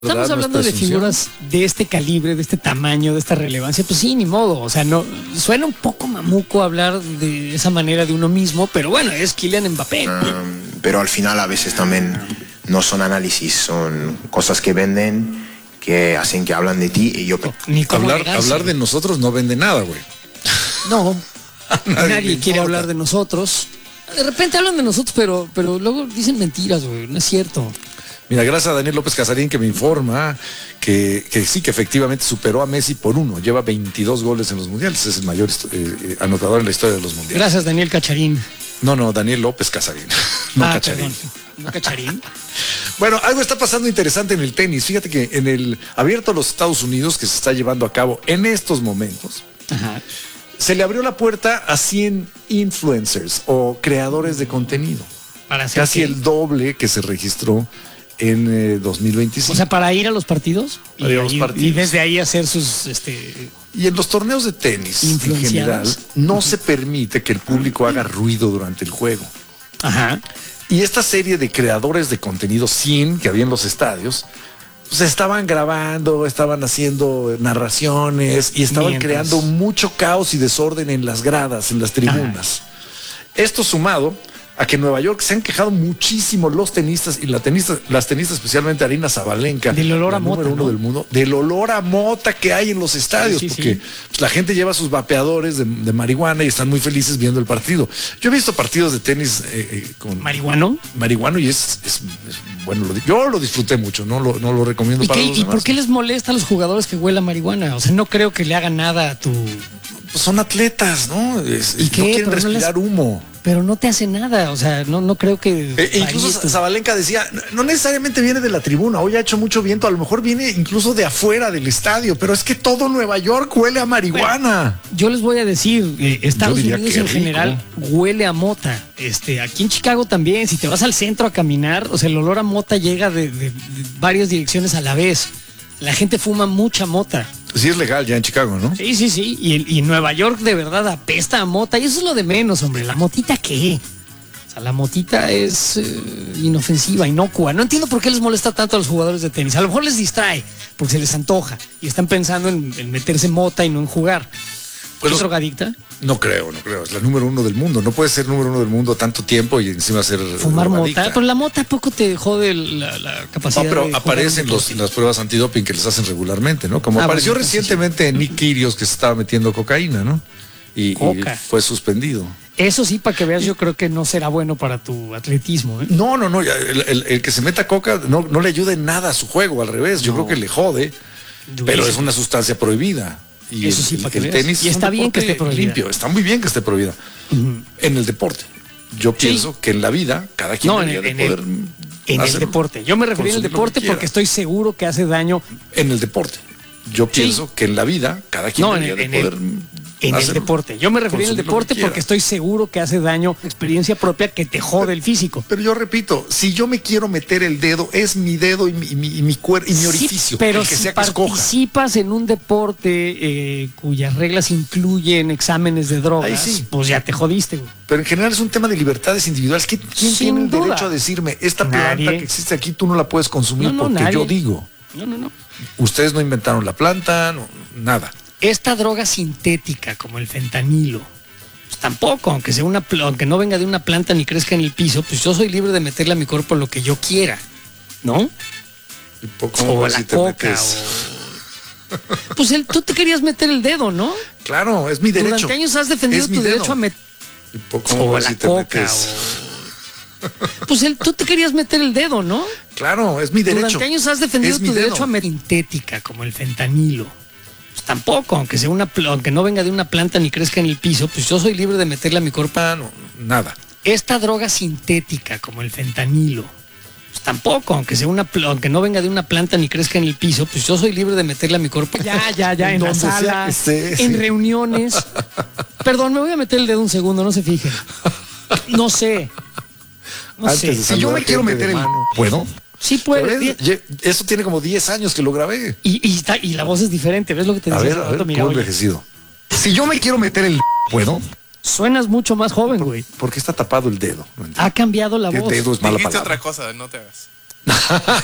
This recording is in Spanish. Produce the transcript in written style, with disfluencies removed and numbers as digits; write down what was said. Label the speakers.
Speaker 1: Estamos hablando de figuras de este calibre, de este tamaño, de esta relevancia. Pues sí, ni modo. O sea, no suena un poco mamuco hablar de esa manera de uno mismo, pero bueno, es Kylian Mbappé.
Speaker 2: Pero al final a veces también no son análisis, son cosas que venden, que hacen que hablan de ti y yo...
Speaker 3: Hablar de nosotros no vende nada, güey.
Speaker 1: No, nadie quiere hablar de nosotros. De repente hablan de nosotros, pero luego dicen mentiras, güey. No es cierto.
Speaker 3: Mira, gracias a Daniel López Casarín que me informa que sí, que efectivamente superó a Messi por 1. Lleva 22 goles en los mundiales. Es el mayor anotador en la historia de los mundiales.
Speaker 1: Gracias, Daniel Cacharín.
Speaker 3: No, Daniel López Casarín. No Cacharín.
Speaker 1: Perdón. ¿No Cacharín?
Speaker 3: Bueno, algo está pasando interesante en el tenis. Fíjate que en el Abierto de los Estados Unidos, que se está llevando a cabo en estos momentos,
Speaker 1: Ajá.
Speaker 3: se le abrió la puerta a 100 influencers o creadores de contenido.
Speaker 1: Para hacer
Speaker 3: Casi el doble que se registró en 2025.
Speaker 1: O sea, para ir a los partidos.
Speaker 3: Para ir a los partidos.
Speaker 1: Y desde ahí hacer sus...
Speaker 3: Y en los torneos de tenis, en general, no se permite que el público haga ruido durante el juego.
Speaker 1: Ajá.
Speaker 3: Y esta serie de creadores de contenido 100 que había en los estadios, pues estaban grabando, estaban haciendo narraciones y estaban creando mucho caos y desorden en las gradas, en las tribunas. Ajá. Esto sumado a que en Nueva York se han quejado muchísimo los tenistas y las tenistas, especialmente Aryna Sabalenka,
Speaker 1: del olor a mota,
Speaker 3: número 1 del mundo, del olor a mota que hay en los estadios, porque pues, la gente lleva sus vapeadores de marihuana y están muy felices viendo el partido. Yo he visto partidos de tenis con marihuano y es bueno, yo lo disfruté mucho, no lo recomiendo para los demás.
Speaker 1: ¿Y por qué les molesta a los jugadores que huela marihuana? O sea, no creo que le haga nada a tu...
Speaker 3: Pues son atletas, ¿no?
Speaker 1: ¿Y qué?
Speaker 3: No quieren respirar humo.
Speaker 1: Pero no te hace nada, o sea, no creo que...
Speaker 3: incluso Sabalenka decía, no necesariamente viene de la tribuna, hoy ha hecho mucho viento, a lo mejor viene incluso de afuera del estadio, pero es que todo Nueva York huele a marihuana.
Speaker 1: Bueno, yo les voy a decir, Estados Unidos en general huele a mota. Aquí en Chicago también, si te vas al centro a caminar, o sea, el olor a mota llega de varias direcciones a la vez. La gente fuma mucha mota.
Speaker 3: Sí es legal ya en Chicago, ¿no?
Speaker 1: Sí. Y en Nueva York de verdad apesta a mota. Y eso es lo de menos, hombre. ¿La motita qué? O sea, la motita es inofensiva, inocua. No entiendo por qué les molesta tanto a los jugadores de tenis. A lo mejor les distrae, porque se les antoja. Y están pensando en meterse mota y no en jugar. ¿Es drogadicta?
Speaker 3: No creo. Es la número 1 del mundo. No puede ser número 1 del mundo tanto tiempo y encima ser
Speaker 1: fumar drogadicta. Mota. Pero la mota poco te jode la capacidad.
Speaker 3: No, pero aparecen las pruebas antidoping que les hacen regularmente, ¿no? Como apareció recientemente en Nick Kyrgios, que se estaba metiendo cocaína, ¿no? Y fue suspendido.
Speaker 1: Eso sí, para que veas, yo creo que no será bueno para tu atletismo, ¿eh?
Speaker 3: No. El que se meta coca no le ayuda en nada a su juego, al revés. Yo creo que le jode, pero es una sustancia prohibida. Y
Speaker 1: eso sí, para que veas.
Speaker 3: Tenis
Speaker 1: y está bien que esté prohibida.
Speaker 3: Limpio, está muy bien que esté prohibida. En el deporte. Yo pienso que en la vida cada quien debería de poder
Speaker 1: en el deporte. Yo me refería al deporte porque estoy seguro que hace daño.
Speaker 3: En el deporte. Yo pienso que en la vida cada quien debería de poder
Speaker 1: en el deporte. Yo me refería al deporte porque estoy seguro que hace daño, experiencia propia que te jode el físico.
Speaker 3: Pero yo repito, si yo me quiero meter el dedo, es mi dedo y mi cuerpo y mi orificio.
Speaker 1: Pero si participas en un deporte cuyas reglas incluyen exámenes de drogas, pues ya te jodiste, güey.
Speaker 3: Pero en general es un tema de libertades individuales. ¿Quién tiene el derecho a decirme, esta planta que existe aquí tú no la puedes consumir porque yo digo?
Speaker 1: No.
Speaker 3: Ustedes no inventaron la planta, nada.
Speaker 1: Esta droga sintética como el fentanilo, pues tampoco, aunque no venga de una planta ni crezca en el piso, pues yo soy libre de meterle a mi cuerpo lo que yo quiera, ¿no?
Speaker 3: O la coca.
Speaker 1: Pues tú te querías meter el dedo, ¿no?
Speaker 3: Claro, es mi derecho.
Speaker 1: Durante años has defendido tu derecho a meter...
Speaker 3: O la coca.
Speaker 1: Pues tú te querías meter el dedo, ¿no?
Speaker 3: Claro, es mi derecho.
Speaker 1: Durante años has defendido tu derecho a meter sintética como el fentanilo. Pues tampoco, aunque no venga de una planta ni crezca en el piso, pues yo soy libre de meterle a mi cuerpo
Speaker 3: nada.
Speaker 1: Esta droga sintética como el fentanilo, pues tampoco, aunque no venga de una planta ni crezca en el piso, pues yo soy libre de meterle a mi cuerpo ya en la sala, en reuniones. Perdón, me voy a meter el dedo un segundo, no se fijen. No sé.
Speaker 3: Si yo me quiero meter el... ¿Puedo?
Speaker 1: Sí puede.
Speaker 3: Eso tiene como 10 años que lo grabé.
Speaker 1: Y la voz es diferente, ¿ves lo que te decía?
Speaker 3: A ver, ¿cómo envejecido? Si yo me quiero meter el... ¿Puedo?
Speaker 1: Suenas mucho más joven, güey.
Speaker 3: ¿Por qué está tapado el dedo?
Speaker 1: Ha cambiado la voz.
Speaker 3: El dedo es mala palabra.
Speaker 4: Dijiste otra cosa, no te hagas.